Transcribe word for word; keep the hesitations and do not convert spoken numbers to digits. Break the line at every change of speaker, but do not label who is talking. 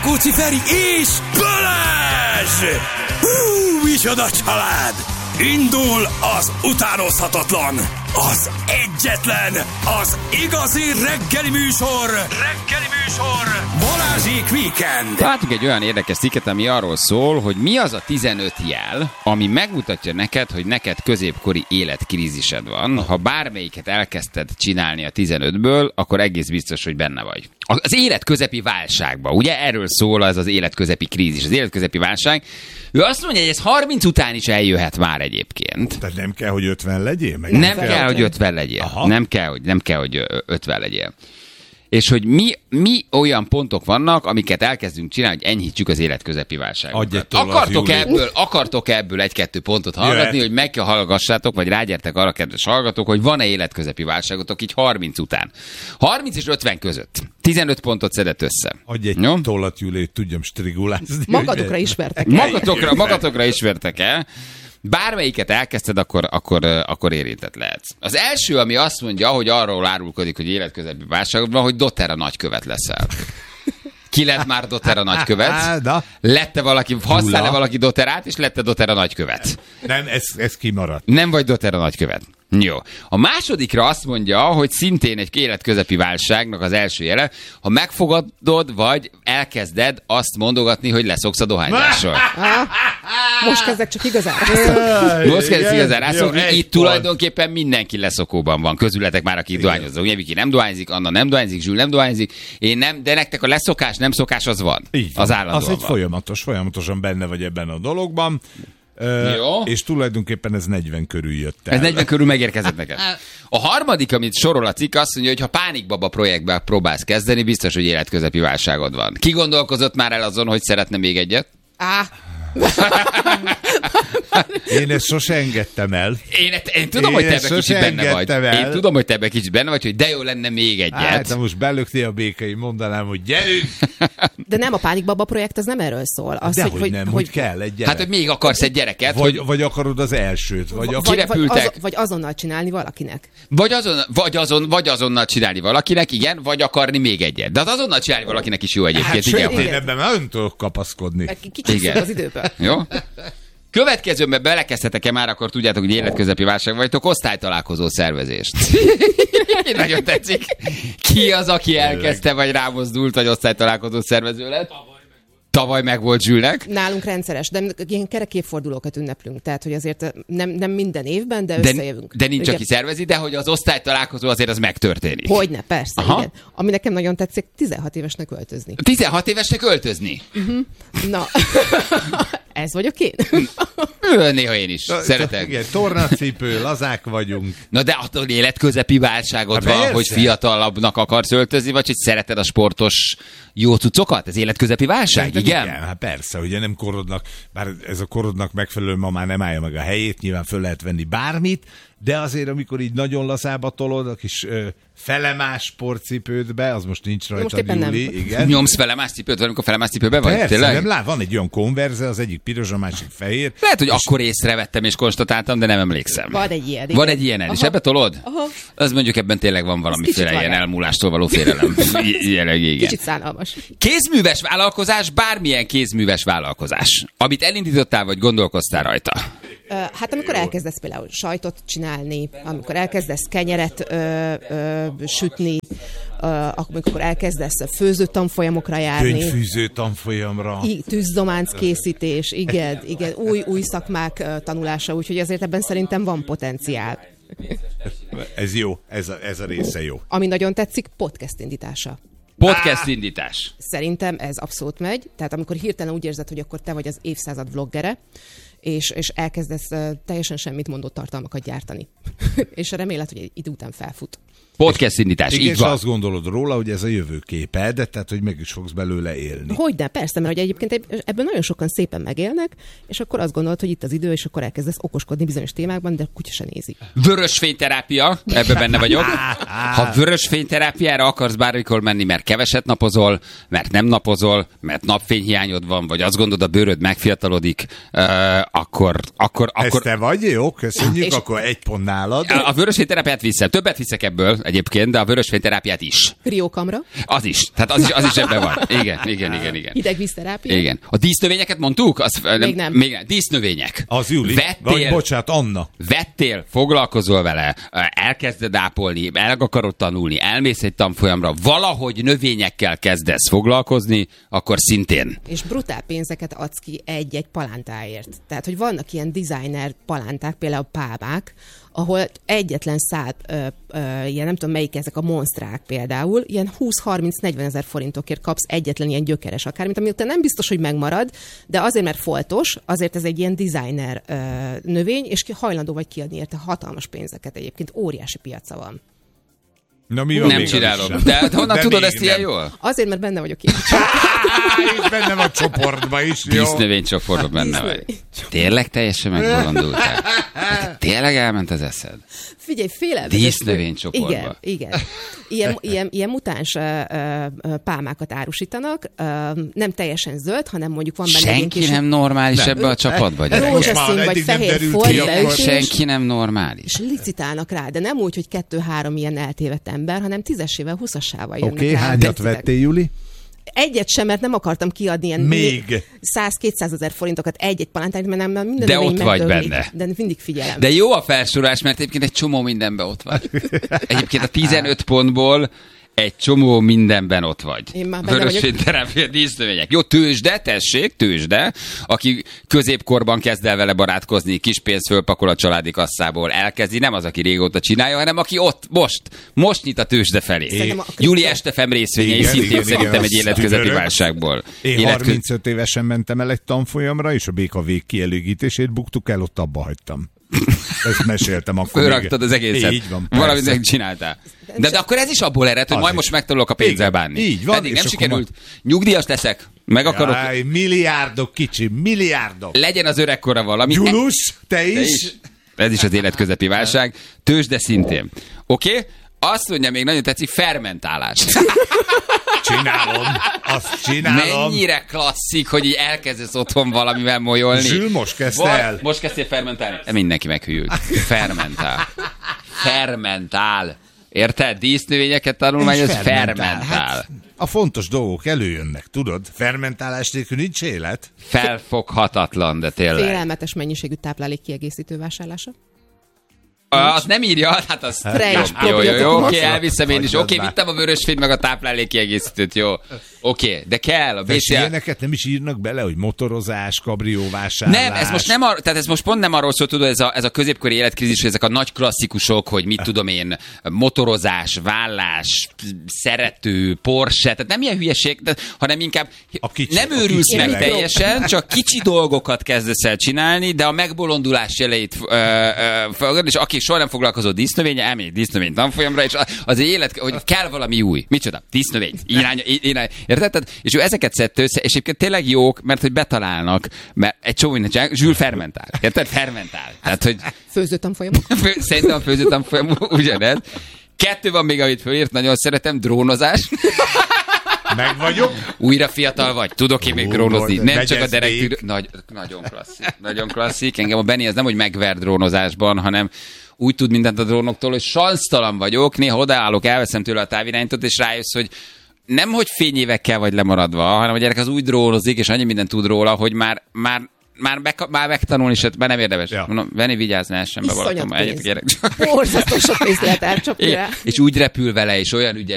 Rákóczi Feri és Balázs! Hú, micsoda család! Indul az utánozhatatlan, az egyetlen, az igazi reggeli műsor, reggeli műsor, Balázsék Weekend.
Látunk egy olyan érdekes cikket, ami arról szól, hogy mi az a tizenöt jel, ami megmutatja neked, hogy neked középkori életkrízised van. Ha bármelyiket elkezdted csinálni a tizenötből, akkor egész biztos, hogy benne vagy. Az életközepi válságban, ugye erről szól ez az életközepi krízis, az életközepi válság. Ő azt mondja, hogy ez harminc után is eljöhet már egyébként.
Tehát nem kell, hogy ötven legyél? Meg
Nem,
nem
kell,
kell,
hogy ötven legyél.
Aha.
Nem kell, hogy, nem kell, hogy ötven legyél. És hogy mi, mi olyan pontok vannak, amiket elkezdünk csinálni, hogy enyhítsük az életközepi válságot. Akartok ebből, akartok ebből egy-kettő pontot hallgatni, Jöhet. Hogy meg kell hallgassátok, vagy rágyertek arra, kedves hallgatók, hogy van-e életközepi válságotok így harminc után. harminc és ötven között. tizenöt pontot szedett össze.
Adj egy
Jó?
tollat, Júli, tudjam strigulázni.
Magadokra ismertek el.
Magatokra, magatokra ismertek el. Bármelyiket elkezdted, akkor, akkor, akkor érintett lehetsz. Az első, ami azt mondja, hogy arról árulkodik, hogy életközepi válságod van, hogy Dotera nagykövet leszel. Ki lett már Dotera nagykövet? Lette valaki, használ-e valaki Doterát, és lette Dotera nagykövet?
Nem, ez, ez kimaradt.
Nem vagy Dotera nagykövet. Jó. A másodikra azt mondja, hogy szintén egy életközepi válságnak az első jele, ha megfogadod, vagy elkezded azt mondogatni, hogy leszoksz a dohányzásról.
Most kezdek csak igazán.
Most kezdesz igazán rászokni, itt tulajdonképpen mindenki leszokóban van. Közületek már, akik dohányoznak. Ugye Viki nem dohányzik, Anna nem dohányzik, Zsül nem dohányzik, én nem, de nektek a leszokás, nem szokás az van.
Így van.
Az állandóan
Az egy
van.
folyamatos, folyamatosan benne vagy ebben a dologban. Uh,
Jó.
És tulajdonképpen ez negyven körül jött el.
Ez negyven körül megérkezett neked. A harmadik, amit sorol a cikk, azt mondja, hogy ha Pánikbaba projektbe próbálsz kezdeni, biztos, hogy életközepi válságod van. Ki gondolkozott már el azon, hogy szeretne még egyet?
Á.
Én ezt sose engedtem el.
Én, én tudom,
Én
hogy te ebben kicsit benne vagy.
el.
Én tudom, hogy te ebben kicsit benne vagy, hogy de jó lenne még egyet.
Hát, de most belökné a békei, mondanám, hogy gyerünk!
De nem, a Pánikbaba projekt, az nem erről szól. Az,
Dehogy
hogy, hogy,
nem, hogy,
hogy
hogy kell egy gyerek.
Hát, hogy még akarsz egy gyereket,
vagy,
hogy...
vagy akarod az elsőt, vagy,
vagy,
akar...
vagy,
kirepültek.
az, vagy azonnal csinálni valakinek.
Vagy, azon, vagy, azon, vagy azonnal csinálni valakinek, igen, vagy akarni még egyet. De az azonnal csinálni valakinek is jó egyébként,
Hát
igen.
sőt, én ebben már ön tudok kapaszkodni.
Kicsit az időből.
Jó? Következőben belekezdhetek-e már, akkor tudjátok, hogy életközepi válság vagytok, osztálytalálkozó szervezést. Nagyon tetszik. Ki az, aki elkezdte, vagy rámozdult, vagy osztálytalálkozó szervező lett? Tavaly meg volt Zsülnek.
Nálunk rendszeres, de ilyen kerek évfordulókat ünneplünk, tehát hogy azért nem, nem minden évben, de
De,
összejövünk.
de nincs,
Ugye,
aki szervezi, de hogy az osztálytalálkozó azért az megtörténik.
Hogyne, persze,
Aha.
igen. Ami nekem nagyon tetszik, tizenhat évesnek öltözni.
tizenhat évesnek öltözni?
Uh-huh. Na, ez vagyok én.
Néha én is. Szeretek.
Igen, tornacipő, lazák vagyunk.
Na de attól életközepi válságod
Hát
van,
persze.
hogy fiatalabbnak akarsz öltözni, vagy hogy szereted a sportos jó cuccokat? Ez életközepi válság,
Szerintem
igen?
igen? Hát persze, ugye nem korodnak, bár ez a korodnak megfelelő ma már nem állja meg a helyét, nyilván föl lehet venni bármit, de azért, amikor így nagyon lazába tolod, a kis ö, felemás sportcipődbe, az most nincs rajta,
most éppen
Júli,
nem.
igen.
Nyomsz felemás cipőt, vagy amikor felemás cipőbe vagy?
Persze,
Tényleg?
nem lát, van egy olyan konverze, az egyik piros, a másik fehér.
Lehet, hogy akkor észrevettem és konstatáltam, de nem emlékszem.
Van egy ilyen.
Van egy ilyen, és ebbe tolod?
Aha.
Az mondjuk ebben tényleg van valamiféle
kicsit
ilyen
van.
elmúlástól való félelem. Jelenleg igen.
Kicsit szánalmas.
Kézműves vállalkozás, bármilyen kézműves vállalkozás, amit elindítottál, vagy gondolkoztál rajta.
Hát amikor elkezdesz például sajtot csinálni, amikor elkezdesz kenyeret ö, ö, sütni, ö, amikor elkezdesz főző tanfolyamokra járni.
Könyvfűző tanfolyamra.
I, tűzdománc készítés, igen, igen, új, új szakmák ö, tanulása, úgyhogy azért ebben szerintem van potenciál.
Ez jó, ez a, ez a része jó.
Ami nagyon tetszik, podcast indítása.
Podcast indítás.
Szerintem ez abszolút megy, tehát amikor hirtelen úgy érzed, hogy akkor te vagy az évszázad vloggere, és, és elkezdesz uh, teljesen semmit mondó tartalmakat gyártani. És remélet, hogy egy idő után felfut.
Podcast indítás,
Igen,
így
és
van.
azt gondolod róla, hogy ez a jövőképed, tehát hogy meg is fogsz belőle élni.
Hogyne, persze, mert hogy egyébként ebből nagyon sokan szépen megélnek, és akkor azt gondolod, hogy itt az idő, és akkor elkezdesz okoskodni bizonyos témákban, de a kutya se nézi.
Vörösfényterápia, ebben benne vagyok. Ha vörösfényterápiára akarsz bármikor menni, mert keveset napozol, mert nem napozol, mert napfényhiányod van, vagy azt gondolod, a bőröd megfiatalodik, uh, akkor... akkor,
Ez
akkor
te vagy? Jó, köszönjük,
És-
akkor egy pont nálad.
a vörösfényterápiát viszem. Többet viszek ebből, egyébként, de a vörösfényterápiát is.
Kriókamra.
Az is. Tehát az is, az is ebben van. Igen, igen, igen, igen.
Hidegvízterápia.
Igen. A dísznövényeket mondtuk? Az,
Még nem.
Még nem. Dísznövények.
Az Juli.
Vettél,
Vagy bocsánat, Anna.
vettél, foglalkozol vele, elkezded ápolni, el akarod tanulni, elmész egy tanfolyamra, valahogy növényekkel kezdesz foglalkozni, akkor szintén.
És brutál pénzeket adsz ki egy-egy palántáért. Tehát, hogy vannak ilyen designer palánták, például pálmák, ahol egyetlen szál, ö, ö, ilyen nem tudom melyik ezek a monsztrák például, ilyen húsz-harminc-negyven ezer forintokért kapsz egyetlen ilyen gyökeres akármit, ami utána nem biztos, hogy megmarad, de azért, mert foltos, azért ez egy ilyen designer ö, növény, és ki hajlandó vagy kiadni érte hatalmas pénzeket egyébként, óriási piaca van.
Na, mi van
Nem
még
csinálom.
az is?
De honnan
De
tudod
még
ezt ilyen
nem.
jól?
Azért, mert benne vagyok én.
És bennem a csoportban is, jó?
Dísznövénycsoportban benne vagy. Tényleg teljesen megbolondultál? Hát tényleg elment az eszed?
Figyelj, félelmetes.
Dísznövénycsoportba.
Igen, igen. Ilyen, ilyen, ilyen mutáns ö, ö, pálmákat árusítanak, ö, nem teljesen zöld, hanem mondjuk van benne
Senki
kis
nem normális ebbe a csapatba, gyerek.
Most már
rózsaszín vagy
eddig nem
fehér
derült
folt
ki, akkor
beütés,
Senki nem normális.
és licitálnak rá, de nem úgy, hogy kettő-három ilyen eltévedt ember, hanem tízesével, húszasával jönnek
Oké, okay,
rá.
hányat
Tetszik.
vettél, Juli?
Egyet sem, mert nem akartam kiadni ilyen
Még.
száz-kétszázezer forintokat egy-egy palántányt, mert nem, nem minden
De
növény
ott vagy
megdöglik.
benne.
De mindig figyelem.
De jó a felsorolás, mert egyébként egy csomó mindenben ott vagy. Egyébként a tizenöt pontból egy csomó mindenben ott vagy.
Én már benne vagyok.
Vörösfényterápia, dísznövények. Jó, tőzsde, tessék, tőzsde, aki középkorban kezd el vele barátkozni, kis pénzt fölpakol a családi kasszából, elkezdi, nem az, aki régóta csinálja, hanem aki ott, most, most nyit a tőzsde felé.
Szerintem a-
Júli Estefem részvényei
Igen,
szintén
igen,
szerintem
igen,
egy
az
életközepi
tüdőrök.
válságból.
Én
Életkö-
harmincöt évesen mentem el egy tanfolyamra, és a béka vég kielégítését buktuk el, ott abba hagytam. Ezt meséltem akkor.
Fölraktad
még.
az egészet.
Így van,
Valamit
persze.
megcsináltál. De, de akkor ez is abból ered, hogy
Az
majd
is.
most megtanulok a pénzzel
Igen,
bánni.
így van,
Eddig
és
nem
akkor
sikerült. Nyugdíjas leszek. Meg akarok.
Jaj, milliárdok, kicsi, milliárdok.
Legyen az öregkora valami.
Gyulus, te
Te
is?
is. Ez is az életközepi válság. Tőzsde szintén. Oké? Okay? Azt mondja, még nagyon tetszik, fermentálás.
Csinálom, azt csinálom.
Mennyire klasszik, hogy így elkezdesz otthon valamivel molyolni.
Zsül, most kezdte
Val-
el.
Most kezdtél fermentálni. Mindenki meghűlt. Fermentál. Fermentál. Érted? Dísznövényeket tanulmányoz,
És
fermentál.
Hát, a fontos dolgok előjönnek, tudod? Fermentálás nélkül nincs élet.
Felfoghatatlan, de tényleg.
Félelmetes mennyiségű táplálék kiegészítő vásárlása.
Azt nem írja, hát az
Fresh
jó, jó, jó, jó,
probiotikumos.
oké, elviszem én is.
Hagyjad
Oké,
már.
vittem a vörösfényt, meg a táplálék kiegészítőt, jó. Oké, de kell a bé
És
cé á.
ilyeneket nem is írnak bele, hogy motorozás, kabrióvásárlás.
Nem, ez most nem ar- tehát ez most pont nem arról szól, tudod, ez a, ez a középkori életkrízis, hogy ezek a nagy klasszikusok, hogy mit tudom én, motorozás, vállás, szerető, Porsche, tehát nem ilyen hülyeség, de, hanem inkább
A kicsi-
nem
a
őrülsz
kicsi
meg
leg-
teljesen, csak kicsi dolgokat kezdesz el csinálni, de a megbolondulás jeleit ö, ö, fogadod, és aki soha nem foglalkozott dísznövénye, elmegy dísznövény tanfolyamra, és az egy élet, hogy kell valami új. Micsoda? Dísznövény. Irány, irány. Érted? Tehát, és ő ezeket szedte össze, és egyébként tényleg jók, mert hogy betalálnak, mert egy csomó mindent csinálnak. Zsül fermentál. Érted? Fermentál. Tehát, hogy
Főzőtanfolyamok.
fő, szerintem a főzőtanfolyam ugyanez. Kettő van még, amit fölírt, nagyon szeretem, drónozás.
Meg vagyok.
Újra fiatal vagy, tudok én még
Ó,
drónozni.
Lord,
Nem
megyesz
csak a direktűr...
még.
Nagy, nagyon klasszik, nagyon klasszik. Engem a Benni az nem, hogy megver drónozásban, hanem úgy tud mindent a drónoktól, hogy sansztalan vagyok, néha odaállok, elveszem tőle a távirányítót, és rájössz, hogy nem, hogy fényévekkel vagy lemaradva, hanem a gyerek az úgy drónozik, és annyi mindent tud róla, hogy már, már már, be, már megtanulni se, már nem érdemes.
Ja.
Mondom, Venni, vigyázz, ne essen be
Iszonyat
valakom.
pénz.
Egyet gyerek.
Borzasztó sok pénzt lehet elcsapni rá.
És úgy repül vele, és olyan ügyes,